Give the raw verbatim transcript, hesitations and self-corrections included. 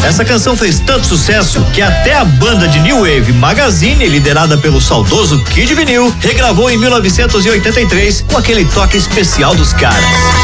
Essa canção fez tanto sucesso que até a banda de New Wave Magazine, liderada pelo saudoso Kid Vinil, regravou em mil novecentos e oitenta e três com aquele toque especial dos caras.